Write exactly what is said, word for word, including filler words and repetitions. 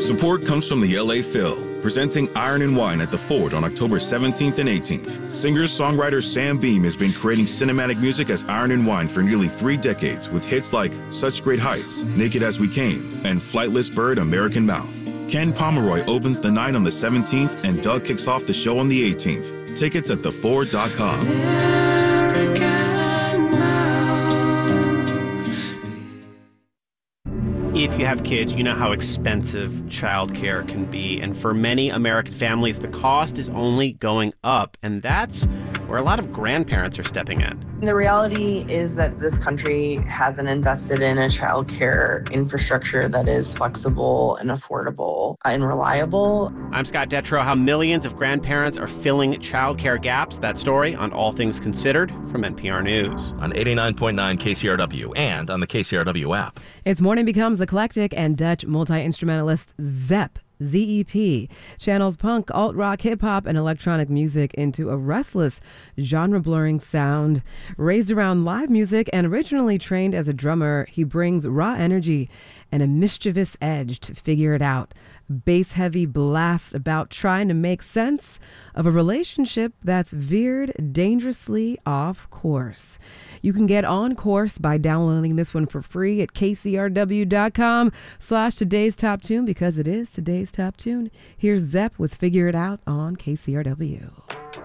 Support comes from the L A Phil, presenting Iron and Wine at the Ford on October seventeenth and eighteenth. Singer-songwriter Sam Beam has been creating cinematic music as Iron and Wine for nearly three decades with hits like Such Great Heights, Naked As We Came, and Flightless Bird, American Mouth. Ken Pomeroy opens the night on the seventeenth and Doug kicks off the show on the eighteenth. Tickets at the ford dot com. If you have kids, you know how expensive childcare can be. And for many American families, the cost is only going up. And that's where a lot of grandparents are stepping in. The reality is that this country hasn't invested in a childcare infrastructure that is flexible and affordable and reliable. I'm Scott Detrow. How millions of grandparents are filling childcare gaps. That story on All Things Considered from N P R News. On eighty-nine point nine K C R W and on the K C R W app. Its morning becomes eclectic, and Dutch multi-instrumentalist Zepp, Z E P, channels punk, alt-rock, hip-hop, and electronic music into a restless, genre-blurring sound. Raised around live music and originally trained as a drummer, he brings raw energy and a mischievous edge to Figure It Out. Bass-heavy blast about trying to make sense of a relationship that's veered dangerously off course. You can get on course by downloading this one for free at kcrw.com slash today's top tune, because it is today's top tune. Here's Zepp with Figure It Out on K C R W.